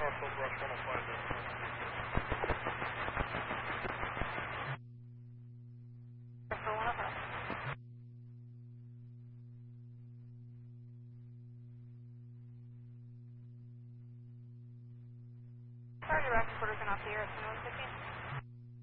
Russell Brush 105. For 105. Sorry, your record quarters are not here at 115.